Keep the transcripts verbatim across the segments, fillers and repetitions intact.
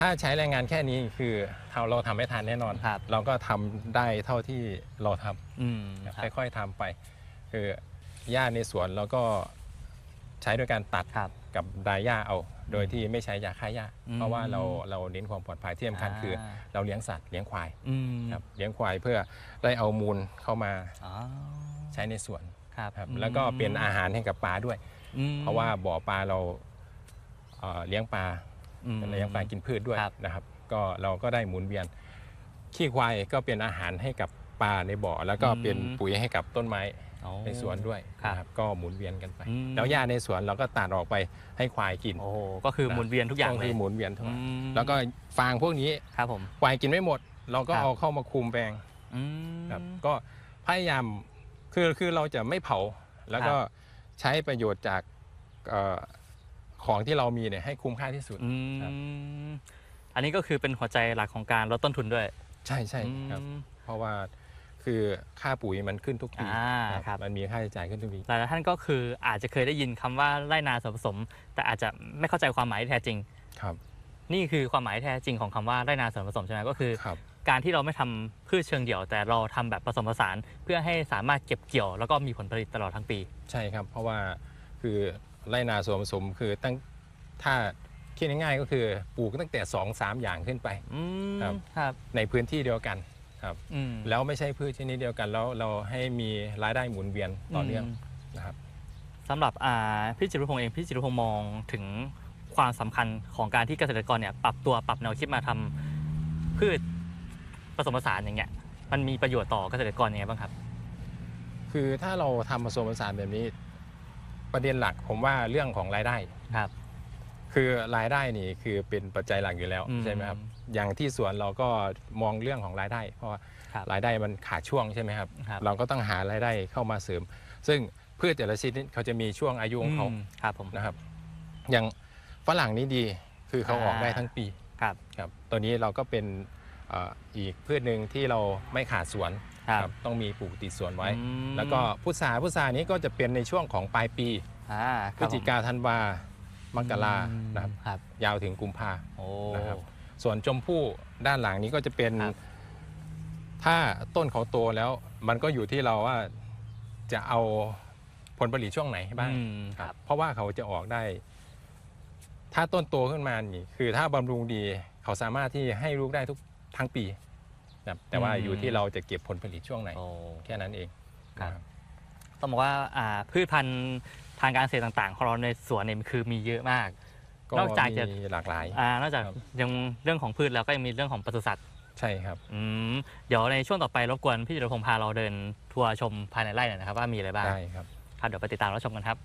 ถ้าใช้แรงงานแค่นี้คือเราเราทำไม่ทันแน่นอนครับเราก็ทำได้เท่าที่เราทอืมำค่อยๆทำไป คือหญ้าในสวนเราก็ใช้ด้วยการตัดกับดายหญ้าเอา โดยที่ไม่ใช้ยาฆ่าหญ้าเพราะว่าเราเราเน้นความปลอดภัยที่สำคัญคือเราเลี้ยงสัตว์เลี้ยงควายครับเลี้ยงควายเพื่อได้เอามูลเข้ามาใช้ในสวนครับแล้วก็เป็นอาหารให้กับปลาด้วยเพราะว่าบ่อปลาเราเลี้ยงปลาเลี้ยงปลากินพืชด้วยนะครับก็เราก็ได้หมุนเวียนขี้ควายก็เป็นอาหารให้กับปลาในบ่อแล้วก็เป็นปุ๋ยให้กับต้นไม้ในสวนด้วยนะครับก็หมุนเวียนกันไปแล้วหญ้าในสวนเราก็ตัดออกไปให้ควายกินโอ้ก็คือหมุนเวียนทุกอย่างเลยคือหมุนเวียนทั้งหมดแล้วก็ฟางพวกนี้ครับผมควายกินไม่หมดเราก็เอาเข้ามาคุมแปลงครับก็พยายามคือคือเราจะไม่เผาแล้วก็ใช้ประโยชน์จากของที่เรามีเนี่ยให้คุ้มค่าที่สุดอันนี้ก็คือเป็นหัวใจหลักของการลดต้นทุนด้วยใช่ใช่ครับเพราะว่าคือค่าปุ๋ยมันขึ้นทุกปีมันมีค่าใช้จ่ายขึ้นทุกปีหลายท่านก็คืออาจจะเคยได้ยินคำว่าไร่นาส่วนผสมแต่อาจจะไม่เข้าใจความหมายที่แท้จริงครับนี่คือความหมายแท้จริงของคำว่าไร่นาส่วนผสมใช่ไหมก็คือการที่เราไม่ทำพืชเชิงเดี่ยวแต่เราทำแบบผสมผสานเพื่อให้สามารถเก็บเกี่ยวแล้วก็มีผลผลิตตลอดทั้งปีใช่ครับเพราะว่าคือไร่นาส่วนผสมคือตั้งถ้าคิดง่ายๆก็คือปลูกตั้งแต่สองสามอย่างขึ้นไปครับในพื้นที่เดียวกันครับแล้วไม่ใช่พืชชนิดเดียวกันแล้วเราให้มีรายได้หมุนเวียนต่อเนื่องนะครับสำหรับพี่จิรพงษ์เองพี่จิรพงษ์มองถึงความสำคัญของการที่เกษตรกรเนี่ยปรับตัวปรับแนวคิดมาทำพืชผสมผสานอย่างเงี้ยมันมีประโยชน์ต่อเกษตรกรยังไงบ้างครับคือถ้าเราทำผสมผสานแบบนี้ประเด็นหลักผมว่าเรื่องของรายได้ครับคือรายได้นี่คือเป็นปัจจัยหลักอยู่แล้วใช่ไหมครับอย่างที่สวนเราก็มองเรื่องของรายได้เพราะว่ารายได้มันขาดช่วงใช่ไหมครับเราก็ต้องหารายได้เข้ามาเสริมซึ่งพืชแต่ละชนิดเขาจะมีช่วงอายุของเขานะครับอย่างฝรั่งนี่ดีคือเขาออกได้ทั้งปีครับครับตัวนี้เราก็เป็นอีกพืชหนึ่งที่เราไม่ขาดสวนต้องมีปลูกติดสวนไว้แล้วก็พุทราพุทรานี้ก็จะเป็นในช่วงของปลายปีพฤศจิกาธันวามกรานะครับยาวถึงกุมภานะครับส่วนชมพู่ด้านหลังนี้ก็จะเป็นถ้าต้นเขาโตแล้วมันก็อยู่ที่เราว่าจะเอาผลผลิตช่วงไหนบ้างครับเพราะว่าเขาจะออกได้ถ้าต้นโตขึ้นมานี่คือถ้าบำรุงดีเขาสามารถที่ให้ลูกได้ทุกทั้งปีแต่ว่าอยู่ที่เราจะเก็บผลผลิตช่วงไหนแค่นั้นเองต้องบอกว่าพืชพันธุ์ทางการเกษตรต่างๆของเราในสวนเนี่ยคือมีเยอะมากนอกจากจะหลากหลายนอกจากยังเรื่องของพืชแล้วก็ยังมีเรื่องของปศุสัตว์ใช่ครับเดี๋ยวในช่วงต่อไปรบกวนพี่จิรพงษ์พาเราเดินทัวร์ชมภายในไร่หน่อยนะครับว่ามีอะไรบ้างได้ครับครับเดี๋ยวไปติดตามรับชมกันครับ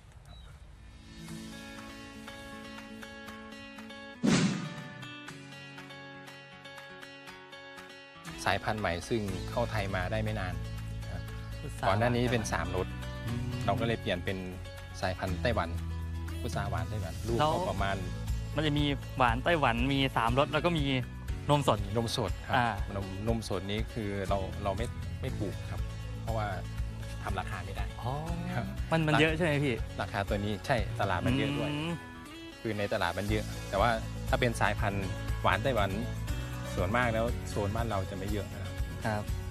สายพันธุ์ใหม่ซึ่งเข้าไทยมาได้ไม่นานก่อนหน้านี้เป็นสามรสเราก็เลยเปลี่ยนเป็นสายพันธุ์ไต้หวันพุทราหวานไต้หวันลูกก็ประมาณมันจะมีหวานไต้หวันมีสามรสแล้วก็มีนมสดนมสดครับนมนมสดนี้คือเราเราไม่ไม่ปลูกครับเพราะว่าทำราคาไม่ได้อ๋อมันมันเยอะใช่ไหมพี่ราคาตัวนี้ใช่ตลาดมันเยอะด้วยคือในตลาดมันเยอะแต่ว่าถ้าเป็นสายพันธุ์หวานไต้หวันส่วนมากแล้วโซนบ้านเราจะไม่เยอะนะครับ